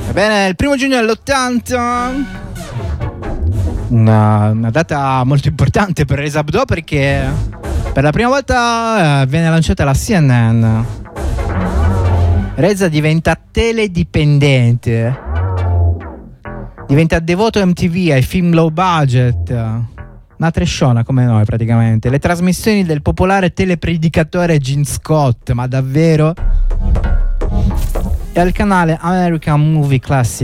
Bene, il 1 giugno dell'80, una data molto importante per Reza Abdo, perché per la prima volta viene lanciata la CNN. Reza diventa teledipendente, diventa devoto MTV ai film low budget, una trashona come noi praticamente. Le trasmissioni del popolare telepredicatore Gene Scott, ma davvero? E al canale American Movie Classic